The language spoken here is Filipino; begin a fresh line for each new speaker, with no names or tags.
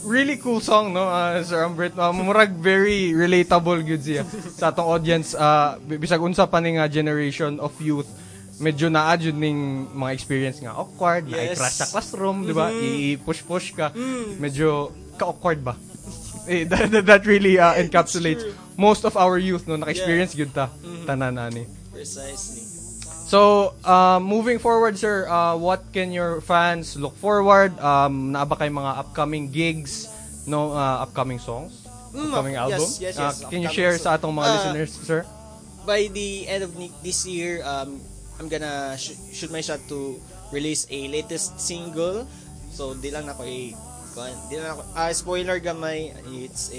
really cool song, no, Sir Ambrit. Murag very relatable gyud siya sa atong audience. Bisag unsa pa ning generation of youth, medyo naa jud ning mga experience nga awkward, na i-crash sa classroom, di ba? I-push-push ka. Medyo ka-awkward ba? That really encapsulates most of our youth, no, naka-experience gyud ta tanan-ani.
Precisely.
So, moving forward, sir, what can your fans look forward? Naa ba kay mga upcoming gigs, no, upcoming songs, upcoming album?
Yes.
Can you share sa atong mga listeners, sir?
By the end of this year, I'm gonna shoot my shot to release a latest single. So, di lang ako spoiler gamay. It's